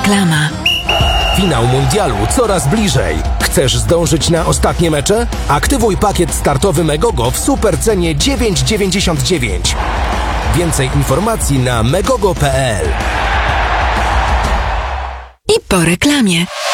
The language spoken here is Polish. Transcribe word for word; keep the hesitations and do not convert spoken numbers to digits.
Reklama. Finał mundialu coraz bliżej. Chcesz zdążyć na ostatnie mecze? Aktywuj pakiet startowy Megogo w supercenie dziewięć dziewięćdziesiąt dziewięć. Więcej informacji na megogo kropka pe el. I po reklamie.